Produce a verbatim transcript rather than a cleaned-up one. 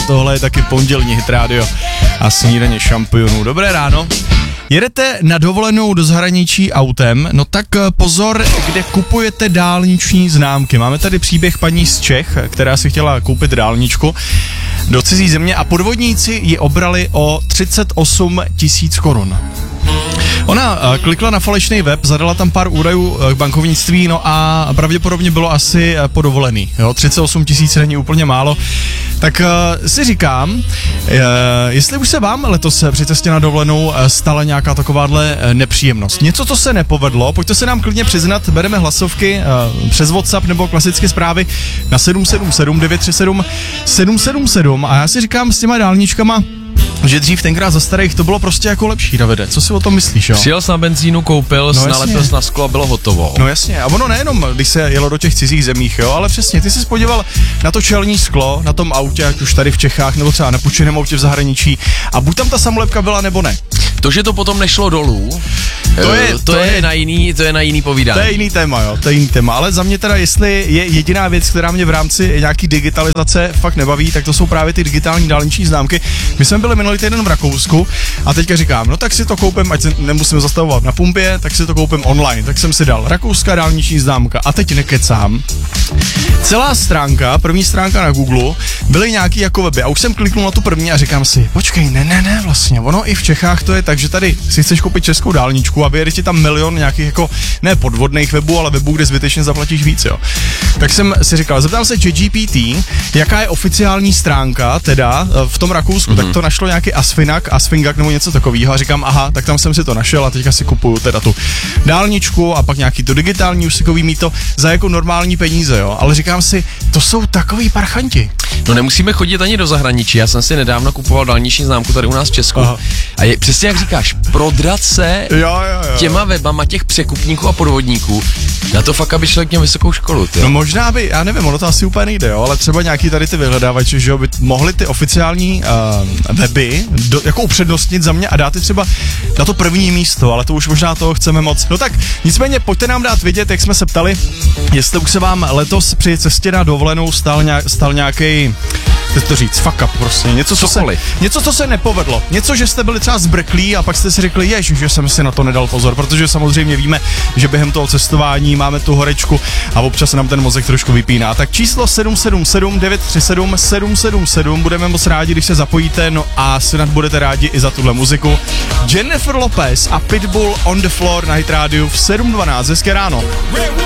tohle je taky pondělní Hit Radio a snídaně šampionů. Dobré ráno. Jedete na dovolenou do zahraničí autem, no tak pozor, kde kupujete dálniční známky. Máme tady příběh paní z Čech, která si chtěla koupit dálničku do cizí země a podvodníci ji obrali o třicet osm tisíc korun. Ona klikla na falešný web, zadala tam pár údajů k bankovnictví, no a pravděpodobně bylo asi podovolený. Jo, třicet osm tisíc není úplně málo. Tak uh, si říkám, uh, jestli už se vám letos při cestě na dovolenou stala nějaká takováhle nepříjemnost. Něco, co se nepovedlo, pojďte se nám klidně přiznat, bereme hlasovky uh, přes WhatsApp nebo klasické zprávy na sedm sedm sedm devět tři sedm sedm sedm sedm a já si říkám s těma dálničkama, že dřív tenkrát za starých to bylo prostě jako lepší, Davide. Co si o tom myslíš, jo? Přijel jsi na benzínu, koupil, no nalepil jsi na sklo a bylo hotovo. No jasně, a ono nejenom, když se jelo do těch cizích zemích, jo, ale přesně, ty jsi podíval na to čelní sklo, na tom autě, ať už tady v Čechách, nebo třeba na půjčeném autě v zahraničí, a buď tam ta samolepka byla, nebo ne. To, že to potom nešlo dolů, to je, to, to je, je na jiný, to je na jiný povídání. To je jiný téma, jo, to je jiný téma, ale za mě teda, jestli je jediná věc, která mě v rámci nějaký digitalizace fakt nebaví, tak to jsou právě ty digitální dálniční známky. My jsme byli minulý týden v Rakousku a teďka říkám, no tak si to koupím, ať se nemusím zastavovat na pumpě, tak si to koupím online. Tak jsem si dal rakouská dálniční známka a teď nekecám. Celá stránka, první stránka na Google, byly nějaký jako weby a už jsem kliknul na tu první a říkám si, počkej, ne, ne, ne, vlastně, ono i v Čechách to je tak, že tady si chceš koupit českou dálničku a vyjede ti tam milion nějakých jako, ne podvodných webů, ale webů, kde zbytečně zaplatíš víc, jo. Tak jsem si říkal, zeptal se ChatGPT, jaká je oficiální stránka, teda v tom Rakousku, mm-hmm. tak to našlo nějaký Asfinag, Asfingak nebo něco takového a říkám, aha, tak tam jsem si to našel a teďka si kupuju teda tu dálničku a pak nějaký to digitální úsekový mýto za jako normální peníze, jo, ale říkám si, to jsou takový parchanti. No nemusíme chodit ani do zahraničí, já jsem si nedávno kupoval dálniční známku tady u nás v Česku. Aha. A je přesně jak říkáš, prodrat se jo, jo, jo. těma webama těch překupníků a podvodníků, na to fakt, aby člověk měl vysokou školu. Tyjo. No možná by, já nevím, ono to asi úplně nejde, jo, ale třeba nějaký tady ty vyhledávači, že jo, by mohli ty oficiální uh, weby do, jako upřednostnit za mě a dát ty třeba na to první místo, ale to už možná toho chceme moc. No tak nicméně pojďte nám dát vědět, jak jsme se ptali, jestli už se vám letos při cestě na dovolenou stal, nějak, stal nějaký, chceš to říct, fuck up prostě, něco co, se, něco, co se nepovedlo, něco, že jste byli třeba zbrklí a pak jste si řekli, ježiš, že jsem si na to nedal pozor, protože samozřejmě víme, že během toho cestování máme tu horečku a občas se nám ten mozek trošku vypíná. Tak číslo sedm sedm sedm devět tři sedm sedm sedm sedm, budeme moc rádi, když se zapojíte, no a snad budete rádi i za tuhle muziku. Jennifer Lopez a Pitbull On The Floor na Hit Radio v sedm dvanáct, hezké ráno.